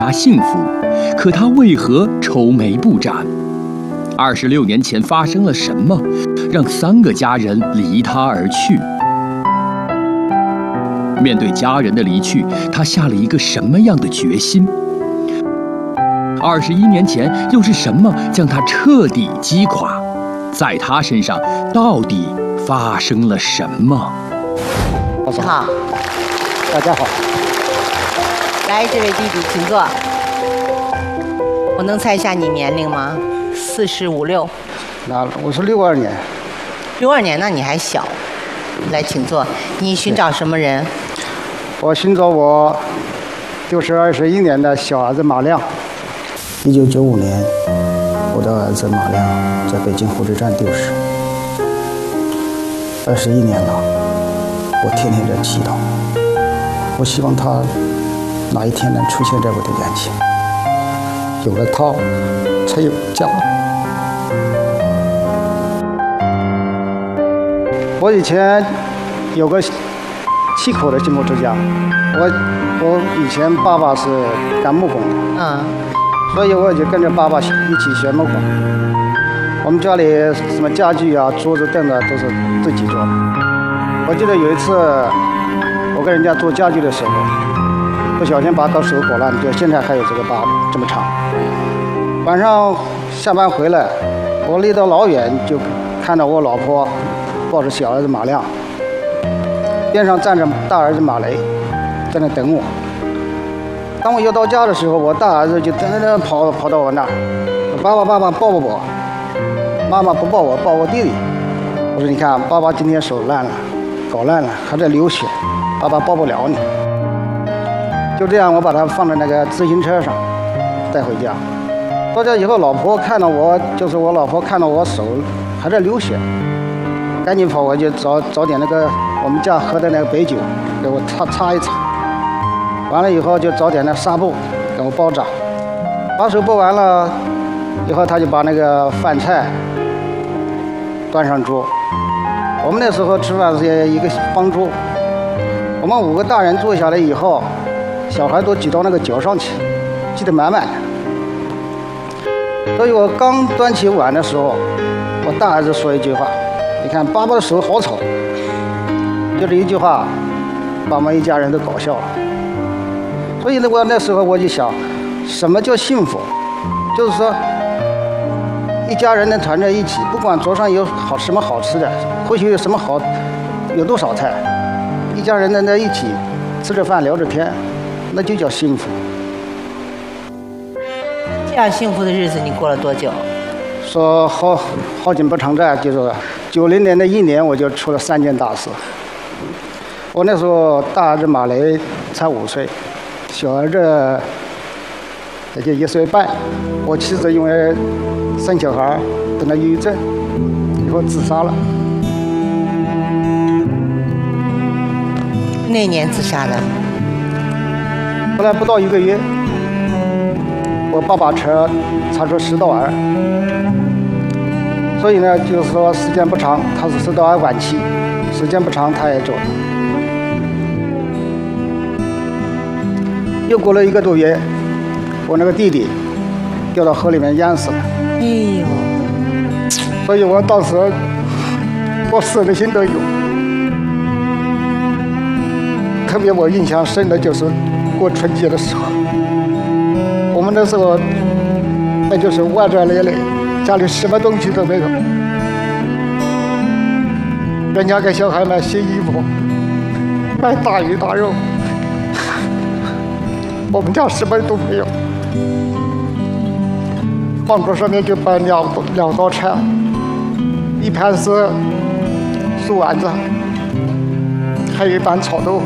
幸福，可他为何愁眉不展？26年前发生了什么，让3个家人离他而去？面对家人的离去，他下了一个什么样的决心？21年前，又是什么将他彻底击垮？在他身上，到底发生了什么？ 老师好， 大家好。 来，这位弟弟，请坐。我能猜一下你年龄吗？45、6。 那我是62年。 62年，那你还小。来，请坐。你寻找什么人？ 我寻找我就是21年的小儿子马亮。1995年，我的儿子马亮在北京火车站丢失。21年了，我天天在祈祷，我希望他哪一天能出现在我的眼前。有了他，才有家。我以前有个7口的进口之家，我以前爸爸是干木工的，所以我就跟着爸爸一起学木工。我们家里什么家具啊、桌子、凳子都是自己做的。我记得有一次，我跟人家做家具的时候，不小心把手搞烂，就现在还有这个疤这么长。晚上下班回来，我离得老远，就看到我老婆抱着小儿子马亮，边上站着大儿子马雷，在那等我。当我要到家的时候，我大儿子就噔噔噔跑到我那儿，爸爸抱我。妈妈不抱我，抱我弟弟。我说你看，爸爸今天手烂了，搞烂了，还在流血，爸爸抱不了你。就这样，我把他放在那个自行车上，带回家。到家以后，我老婆看到我手还在流血，赶紧跑回去找点那个我们家喝的那个白酒，给我擦一擦。完了以后就找点那纱布给我包扎。把手包完了以后，他就把那个饭菜端上桌。我们那时候吃饭是一个方桌，我们5个大人坐下来以后，小孩都挤到那个脚上去，挤得满满的。所以我刚端起碗的时候，我大儿子说一句话：“你看爸爸的手好丑。”就这一句话，把我们一家人都搞笑了。所以呢，那时候我就想，什么叫幸福？就是说，一家人能团在一起，不管桌上有什么好吃的，或许有多少菜，一家人能在一起吃着饭聊着天，那就叫幸福。 这样幸福的日子你过了多久？ 说好景不长在，就是90年的1年，我就出了3件大事。我那时候大儿子马雷才5岁，小儿子也就1岁半。我妻子因为生小孩得了抑郁症，以后自杀了。 那年自杀的。 后来不到1个月，我爸把车查出食道癌，所以呢，就是说时间不长，他是食道癌晚期，时间不长他也走了。又过了1个多月，我那个弟弟掉到河里面淹死了。 哎呦！ 所以我当时我死的心都有。特别我印象深的就是过春节的时候，我们那时候那就是外债累累，家里什么东西都没有，人家给小孩买新衣服，买大鱼大肉，我们家什么都没有。饭桌上面就摆两道菜，一盘是素丸子，还有一盘炒豆腐。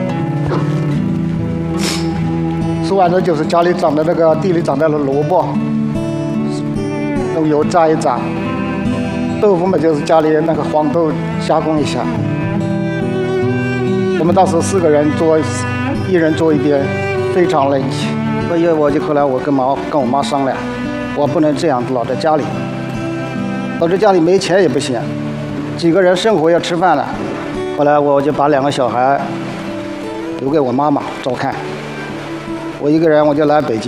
素丸子就是家里长的那个地里长的萝卜，用油炸一炸；豆腐嘛就是家里那个黄豆加工一下。我们当时4个人坐，一人坐一边，非常冷清。所以后来我跟我妈商量，我不能这样老在家里，老在家里没钱也不行，几个人生活要吃饭了。后来我就把2个小孩留给我妈妈照看，我一个人我就来北京。